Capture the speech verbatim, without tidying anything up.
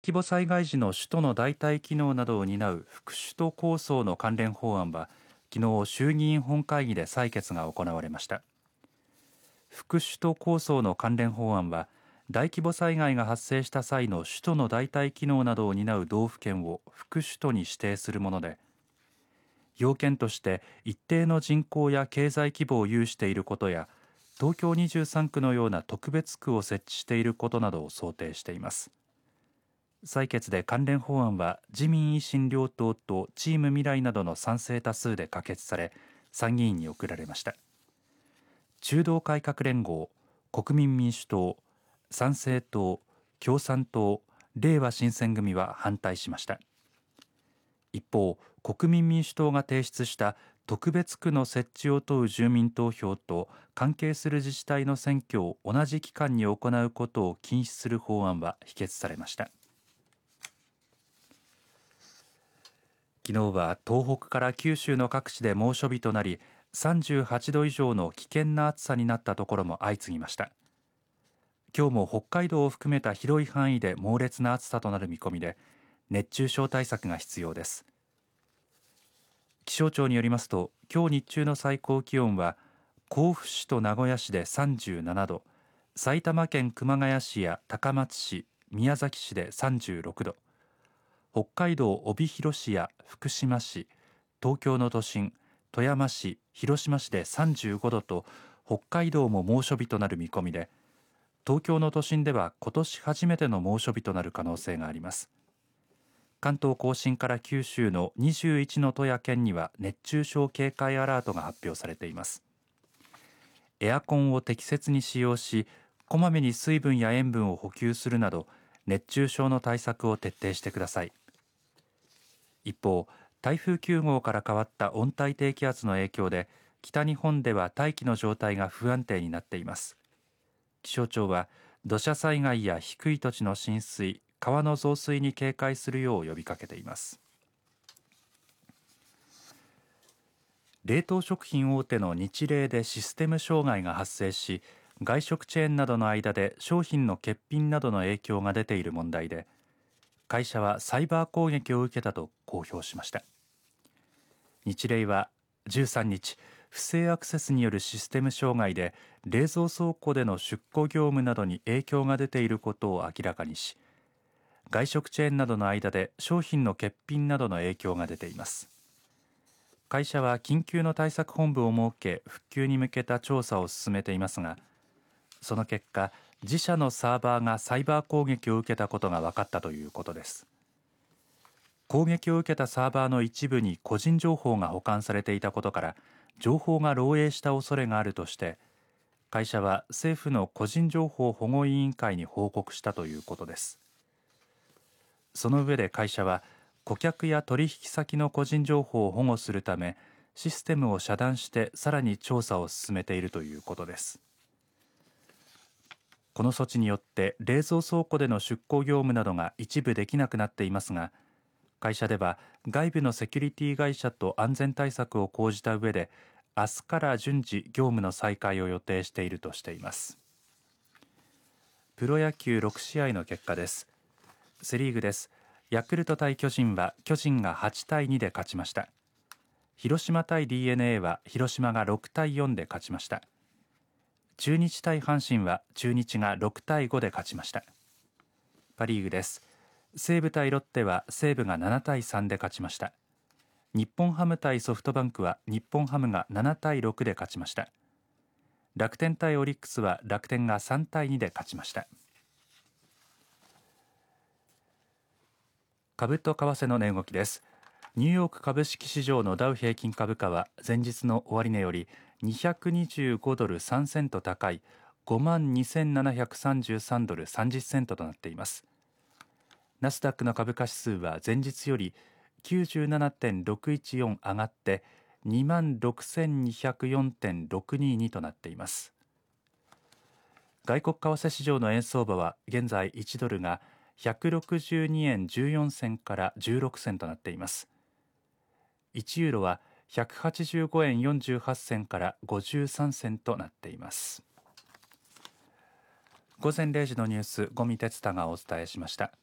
規模災害時の首都の代替機能などを担う副首都構想の関連法案は昨日衆議院本会議で採決が行われました。副首都構想の関連法案は大規模災害が発生した際の首都の代替機能などを担う道府県を副首都に指定するもので、要件として一定の人口や経済規模を有していることや東京にじゅうさん区のような特別区を設置していることなどを想定しています。採決で関連法案は自民維新両党とチーム未来などの賛成多数で可決され参議院に送られました。中道改革連合、国民民主党、参政党、共産党、れいわ新選組は反対しました。一方、国民民主党が提出した特別区の設置を問う住民投票と関係する自治体の選挙を同じ期間に行うことを禁止する法案は否決されました。昨日は東北から九州の各地で猛暑日となりさんじゅうはちど以上の危険な暑さになったところも相次ぎました。今日も北海道を含めた広い範囲で猛烈な暑さとなる見込みで熱中症対策が必要です。気象庁によりますと今日日中の最高気温は甲府市と名古屋市でさんじゅうななど、埼玉県熊谷市や高松市、宮崎市でさんじゅうろくど、北海道帯広市や福島市、東京の都心、富山市、広島市でさんじゅうごどと北海道も猛暑日となる見込みで、東京の都心では今年初めての猛暑日となる可能性があります。関東甲信から九州のにじゅういちの都や県には熱中症警戒アラートが発表されています。エアコンを適切に使用し、こまめに水分や塩分を補給するなど熱中症の対策を徹底してください。一方、台風きゅう号から変わった温帯低気圧の影響で北日本では大気の状態が不安定になっています。気象庁は土砂災害や低い土地の浸水、川の増水に警戒するよう呼びかけています。冷凍食品大手のニチレイでシステム障害が発生し、外食チェーンなどの間で商品の欠品などの影響が出ている問題で、会社はサイバー攻撃を受けたと公表しました。ニチレイはじゅうさんにち、不正アクセスによるシステム障害で冷蔵倉庫での出庫業務などに影響が出ていることを明らかにし、外食チェーンなどの間で商品の欠品などの影響が出ています。会社は緊急の対策本部を設け復旧に向けた調査を進めていますが、その結果、自社のサーバーがサイバー攻撃を受けたことが分かったということです。攻撃を受けたサーバーの一部に個人情報が保管されていたことから情報が漏洩した恐れがあるとして会社は政府の個人情報保護委員会に報告したということです。その上で会社は顧客や取引先の個人情報を保護するためシステムを遮断してさらに調査を進めているということです。この措置によって冷蔵倉庫での出庫業務などが一部できなくなっていますが、会社では外部のセキュリティ会社と安全対策を講じた上で明日から順次業務の再開を予定しているとしています。プロ野球ろくしあいの結果です。セリーグです。ヤクルト対巨人は巨人がはちたいにで勝ちました。広島対 ディーエヌエー は広島がろくたいよんで勝ちました。中日対阪神は中日がろくたいごで勝ちました。パリーグです。西武対ロッテは西武がななたいさんで勝ちました。日本ハム対ソフトバンクは日本ハムがななたいろくで勝ちました。楽天対オリックスは楽天がさんたいにで勝ちました。株と為替の値動きです。ニューヨーク株式市場のダウ平均株価は前日の終値よりにひゃくにじゅうごドルさんセント高い ごまんにせんななひゃくさんじゅうさんドルさんじゅっセントとなっています。ナスダックの株価指数は前日より きゅうじゅうななてんろくいちよん 上がって にまんろくせんにひゃくよんてんろくにに となっています。外国為替市場の円相場は現在いちドルがひゃくろくじゅうにえんじゅうよんせんからじゅうろくせんとなっています。いちユーロはひゃくはちじゅうごえんよんじゅうはち銭からごじゅうさん銭となっています。午前れいじのニュース、五味哲太がお伝えしました。